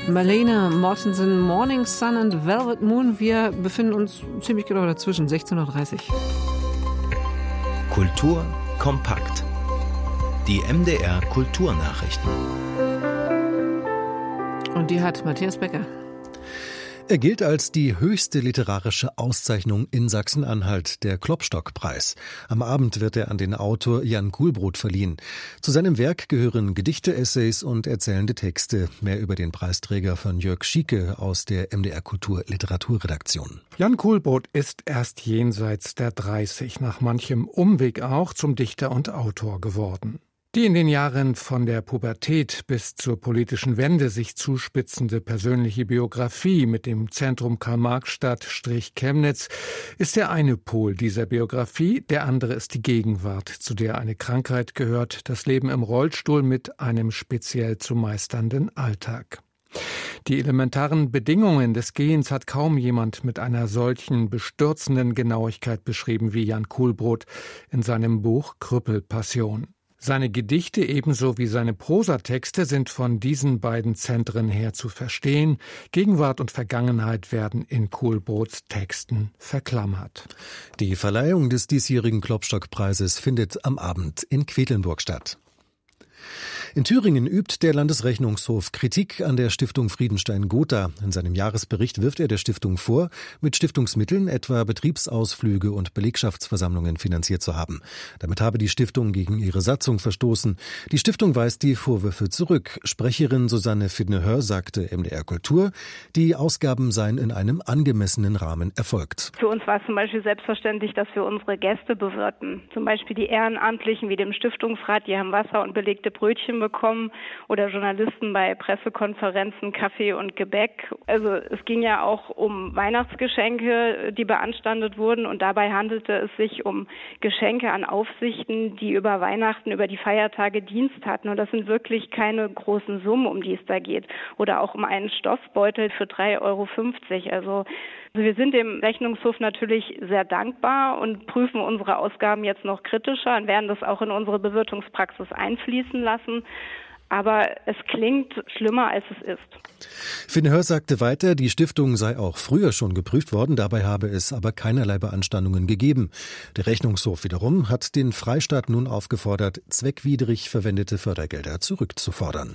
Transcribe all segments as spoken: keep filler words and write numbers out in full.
Marlene Mortensen, Morning Sun and Velvet Moon. Wir befinden uns ziemlich genau dazwischen, sechzehn Uhr dreißig. Kultur kompakt. Die M D R Kulturnachrichten. Und die hat Matthias Becker. Er gilt als die höchste literarische Auszeichnung in Sachsen-Anhalt, der Klopstock-Preis. Am Abend wird er an den Autor Jan Kuhlbrot verliehen. Zu seinem Werk gehören Gedichte, Essays und erzählende Texte. Mehr über den Preisträger von Jörg Schieke aus der M D R Kultur Literaturredaktion. Jan Kuhlbrot ist erst jenseits der dreißig, nach manchem Umweg auch zum Dichter und Autor geworden. Die in den Jahren von der Pubertät bis zur politischen Wende sich zuspitzende persönliche Biografie mit dem Zentrum Karl-Marx-Stadt-Chemnitz ist der eine Pol dieser Biografie, der andere ist die Gegenwart, zu der eine Krankheit gehört, das Leben im Rollstuhl mit einem speziell zu meisternden Alltag. Die elementaren Bedingungen des Gehens hat kaum jemand mit einer solchen bestürzenden Genauigkeit beschrieben wie Jan Kuhlbrot in seinem Buch Krüppelpassion. Seine Gedichte ebenso wie seine Prosatexte sind von diesen beiden Zentren her zu verstehen. Gegenwart und Vergangenheit werden in Kuhlbrots Texten verklammert. Die Verleihung des diesjährigen Klopstock-Preises findet am Abend in Quedlinburg statt. In Thüringen übt der Landesrechnungshof Kritik an der Stiftung Friedenstein-Gotha. In seinem Jahresbericht wirft er der Stiftung vor, mit Stiftungsmitteln etwa Betriebsausflüge und Belegschaftsversammlungen finanziert zu haben. Damit habe die Stiftung gegen ihre Satzung verstoßen. Die Stiftung weist die Vorwürfe zurück. Sprecherin Susanne Fidne-Hör sagte M D R Kultur, die Ausgaben seien in einem angemessenen Rahmen erfolgt. Für uns war es zum Beispiel selbstverständlich, dass wir unsere Gäste bewirten. Zum Beispiel die Ehrenamtlichen wie dem Stiftungsrat, die haben Wasser und belegte Brötchen bekommen oder Journalisten bei Pressekonferenzen, Kaffee und Gebäck. Also es ging ja auch um Weihnachtsgeschenke, die beanstandet wurden und dabei handelte es sich um Geschenke an Aufsichten, die über Weihnachten, über die Feiertage Dienst hatten und das sind wirklich keine großen Summen, um die es da geht. Oder auch um einen Stoffbeutel für drei Euro fünfzig. Also Also wir sind dem Rechnungshof natürlich sehr dankbar und prüfen unsere Ausgaben jetzt noch kritischer und werden das auch in unsere Bewirtungspraxis einfließen lassen. Aber es klingt schlimmer, als es ist. Fidne-Hör sagte weiter, die Stiftung sei auch früher schon geprüft worden, dabei habe es aber keinerlei Beanstandungen gegeben. Der Rechnungshof wiederum hat den Freistaat nun aufgefordert, zweckwidrig verwendete Fördergelder zurückzufordern.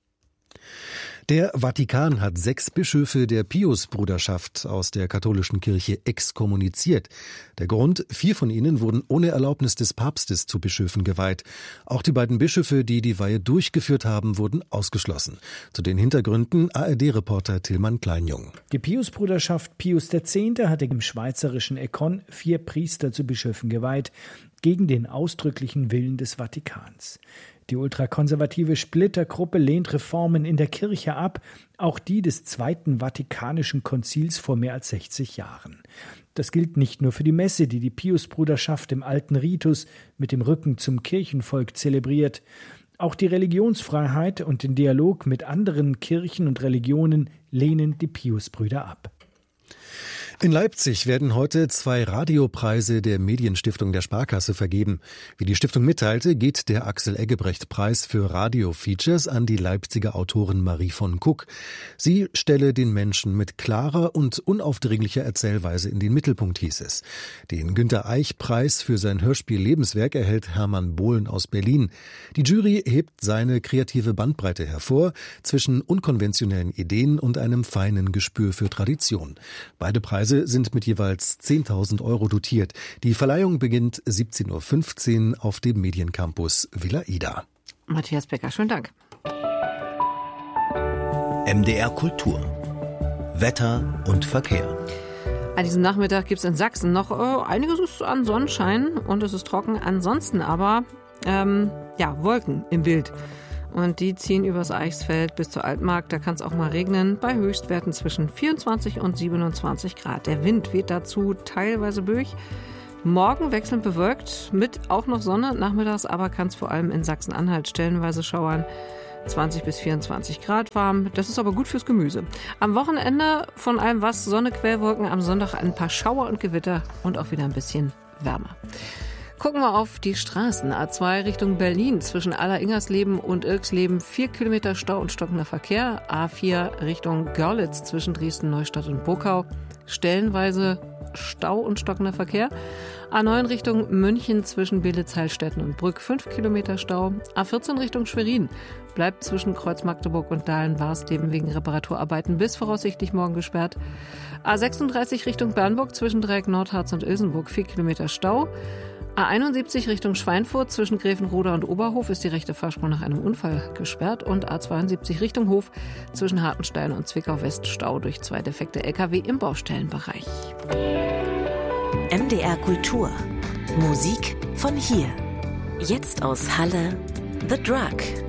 Der Vatikan hat sechs Bischöfe der Pius-Bruderschaft aus der katholischen Kirche exkommuniziert. Der Grund, vier von ihnen wurden ohne Erlaubnis des Papstes zu Bischöfen geweiht. Auch die beiden Bischöfe, die die Weihe durchgeführt haben, wurden ausgeschlossen. Zu den Hintergründen A R D-Reporter Tillmann Kleinjung. Die Pius-Bruderschaft Pius der Zehnte hatte im schweizerischen Ekkon vier Priester zu Bischöfen geweiht, gegen den ausdrücklichen Willen des Vatikans. Die ultrakonservative Splittergruppe lehnt Reformen in der Kirche ab, auch die des Zweiten Vatikanischen Konzils vor mehr als sechzig Jahren. Das gilt nicht nur für die Messe, die die Pius-Bruderschaft im alten Ritus mit dem Rücken zum Kirchenvolk zelebriert. Auch die Religionsfreiheit und den Dialog mit anderen Kirchen und Religionen lehnen die Pius-Brüder ab. In Leipzig werden heute zwei Radiopreise der Medienstiftung der Sparkasse vergeben. Wie die Stiftung mitteilte, geht der Axel-Eggebrecht-Preis für Radio-Features an die Leipziger Autorin Marie von Kuck. Sie stelle den Menschen mit klarer und unaufdringlicher Erzählweise in den Mittelpunkt, hieß es. Den Günter-Eich-Preis für sein Hörspiel Lebenswerk erhält Hermann Bohlen aus Berlin. Die Jury hebt seine kreative Bandbreite hervor zwischen unkonventionellen Ideen und einem feinen Gespür für Tradition. Beide Preise sind mit jeweils zehntausend Euro dotiert. Die Verleihung beginnt siebzehn Uhr fünfzehn auf dem Mediencampus Villa Ida. Matthias Becker, schönen Dank. M D R Kultur. Wetter und Verkehr. An diesem Nachmittag gibt es in Sachsen noch äh, einiges an Sonnenschein und es ist trocken. Ansonsten aber ähm, ja, Wolken im Bild. Und die ziehen übers Eichsfeld bis zur Altmark. Da kann es auch mal regnen, bei Höchstwerten zwischen vierundzwanzig und siebenundzwanzig Grad. Der Wind weht dazu teilweise böig. Morgen wechselnd bewölkt, mit auch noch Sonne. Nachmittags aber kann es vor allem in Sachsen-Anhalt stellenweise schauern. zwanzig bis vierundzwanzig Grad warm. Das ist aber gut fürs Gemüse. Am Wochenende von allem was, Sonne, Quellwolken. Am Sonntag ein paar Schauer und Gewitter und auch wieder ein bisschen wärmer. Gucken wir auf die Straßen. A zwei Richtung Berlin zwischen Aller-Ingersleben und Irksleben vier Kilometer Stau und stockender Verkehr. A vier Richtung Görlitz zwischen Dresden, Neustadt und Burkau. Stellenweise Stau und stockender Verkehr. A neun Richtung München zwischen Belitz-Heilstätten und Brück fünf Kilometer Stau. A vierzehn Richtung Schwerin bleibt zwischen Kreuz Magdeburg und Dahlen-Warsteben wegen Reparaturarbeiten bis voraussichtlich morgen gesperrt. A sechsunddreißig Richtung Bernburg zwischen Dreieck Nordharz und Ilsenburg vier Kilometer Stau. A einundsiebzig Richtung Schweinfurt zwischen Grevenroda und Oberhof ist die rechte Fahrspur nach einem Unfall gesperrt und A zweiundsiebzig Richtung Hof zwischen Hartenstein und Zwickau West Stau durch zwei defekte L K W im Baustellenbereich. M D R Kultur. Musik von hier. Jetzt aus Halle, The Drug.